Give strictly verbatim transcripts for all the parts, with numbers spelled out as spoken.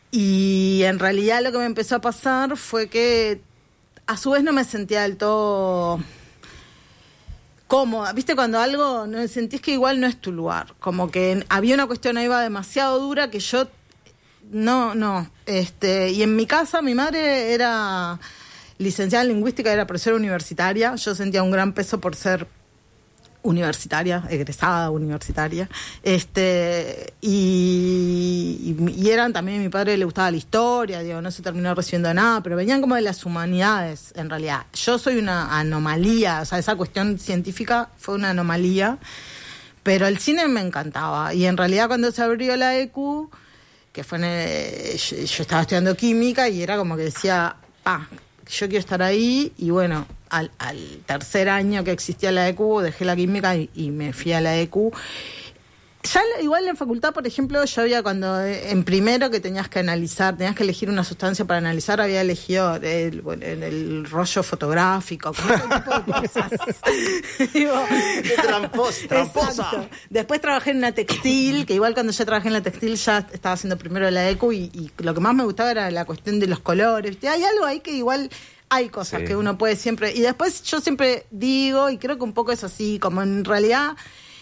Y en realidad lo que me empezó a pasar fue que a su vez no me sentía del todo cómoda. ¿Viste? Cuando algo no sentís que igual no es tu lugar. Como que había una cuestión ahí va demasiado dura que yo no, no. Este, y en mi casa mi madre era licenciada en lingüística, era profesora universitaria. Yo sentía un gran peso por ser universitaria, egresada universitaria, este y, y eran también, mi padre le gustaba la historia, digo, no se terminó recibiendo nada, pero venían como de las humanidades, en realidad. Yo soy una anomalía, o sea, esa cuestión científica fue una anomalía, pero el cine me encantaba, y en realidad cuando se abrió la E Q, que fue en el, yo, yo estaba estudiando química, y era como que decía, pa, yo quiero estar ahí, y bueno, al, al tercer año que existía la E Q, dejé la química y, y me fui a la E Q. Ya igual en facultad, por ejemplo, yo había cuando, en primero que tenías que analizar, tenías que elegir una sustancia para analizar, había elegido el, el, el rollo fotográfico, como ese tipo de cosas. Digo, ¡Qué tramposa! tramposa. Exacto. Después trabajé en una textil, que igual cuando yo trabajé en la textil ya estaba haciendo primero la E Q, y, y lo que más me gustaba era la cuestión de los colores. ¿Viste? Hay algo ahí que igual hay cosas sí. que uno puede siempre... Y después yo siempre digo, y creo que un poco es así, como en realidad...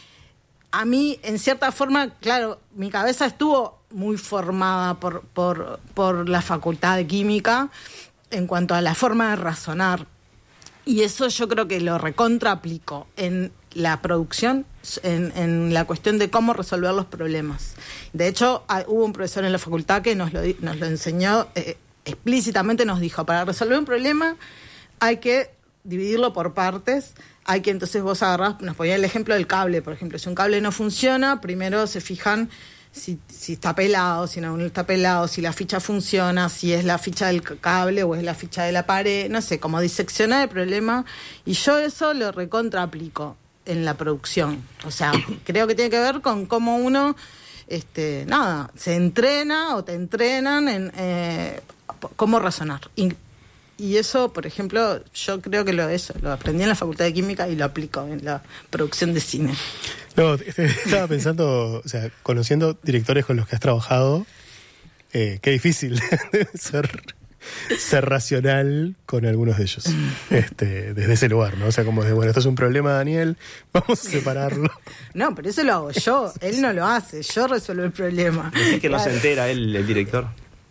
A mí, en cierta forma, claro, mi cabeza estuvo muy formada por, por, por la facultad de química en cuanto a la forma de razonar. Y eso yo creo que lo recontra aplico en la producción, en, en la cuestión de cómo resolver los problemas. De hecho, hay, hubo un profesor en la facultad que nos lo, nos lo enseñó, eh, explícitamente nos dijo, para resolver un problema hay que dividirlo por partes. Hay que entonces vos agarrás, nos ponía el ejemplo del cable, por ejemplo, si un cable no funciona, primero se fijan si, si está pelado, si no está pelado, si la ficha funciona, si es la ficha del cable o es la ficha de la pared, no sé, como diseccionar el problema, y yo eso lo recontra aplico en la producción. O sea, creo que tiene que ver con cómo uno, este, nada, se entrena o te entrenan en eh, cómo razonar. Y, Y eso, por ejemplo, yo creo que lo eso lo aprendí en la Facultad de Química y lo aplico en la producción de cine. No, estaba pensando, o sea, conociendo directores con los que has trabajado, eh, qué difícil debe ser ser racional con algunos de ellos, este, desde ese lugar, ¿no? O sea, como de, bueno, esto es un problema, Daniel, vamos a separarlo. No, pero eso lo hago yo, él no lo hace, yo resuelvo el problema. ¿Es que no claro. se entera él, el director?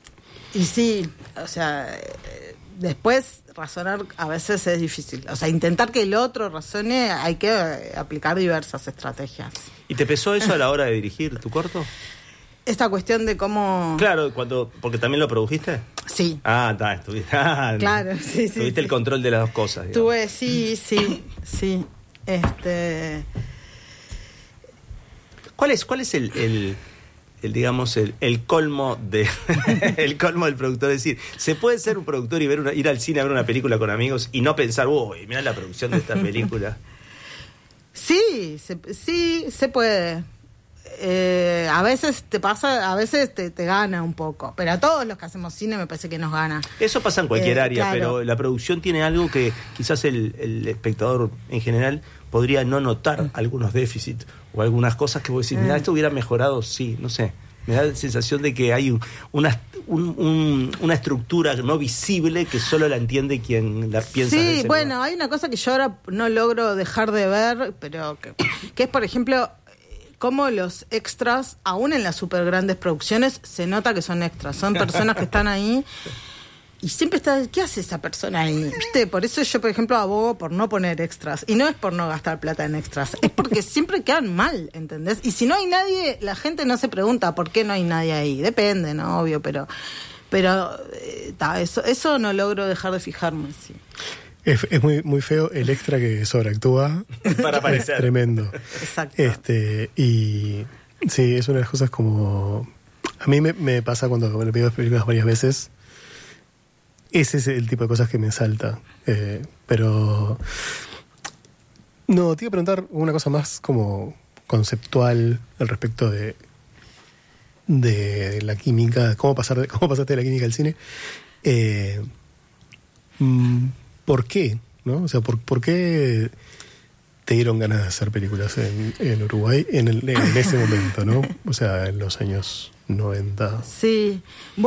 Y sí, o sea... Después, razonar a veces es difícil. O sea, intentar que el otro razone, hay que aplicar diversas estrategias. ¿Y te pesó eso a la hora de dirigir tu corto? Esta cuestión de cómo... Claro, cuando porque también lo produjiste. Sí. Ah, está, estuviste... Ah, claro, sí, sí. Tuviste sí. el control de las dos cosas. Digamos. Tuve, sí, sí, sí. Este... ¿Cuál es, cuál es el... el... El, digamos, el, el colmo de el colmo del productor? Es decir, ¿se puede ser un productor y ver una, ir al cine a ver una película con amigos y no pensar, uy, mirá la producción de esta película? Sí, se, sí, se puede. Eh, a veces te pasa, a veces te, te gana un poco, pero a todos los que hacemos cine me parece que nos gana. Eso pasa en cualquier eh, área, claro. Pero la producción tiene algo que quizás el, el espectador en general podría no notar algunos déficits o algunas cosas que vos decís, mira, esto hubiera mejorado, sí, no sé. Me da la sensación de que hay una, un, un, una estructura no visible que solo la entiende quien la piensa. Sí, bueno, lugar. Hay una cosa que yo ahora no logro dejar de ver, pero que, que es, por ejemplo, cómo los extras, aún en las super grandes producciones, se nota que son extras. Son personas que están ahí y siempre está, ¿qué hace esa persona ahí? ¿Viste? Por eso yo, por ejemplo, abogo por no poner extras. Y no es por no gastar plata en extras, es porque siempre quedan mal, ¿entendés? Y si no hay nadie, la gente no se pregunta por qué no hay nadie ahí. Depende, ¿no? Obvio, pero pero eh, ta, eso, eso no logro dejar de fijarme, sí. Es, es muy, muy feo el extra que sobreactúa. Para aparecer. Es tremendo. Exacto. Este, y sí, es una de las cosas como... A mí me, me pasa cuando me pido películas varias veces. Ese es el tipo de cosas que me salta. Eh, pero... No, te iba a preguntar una cosa más como conceptual al respecto de, de la química, cómo pasar de, cómo pasaste de la química al cine. Eh, ¿Por qué? ¿No? O sea, ¿por, por qué te dieron ganas de hacer películas en, en Uruguay en, el, en ese momento, ¿no? O sea, en los años noventa. Sí.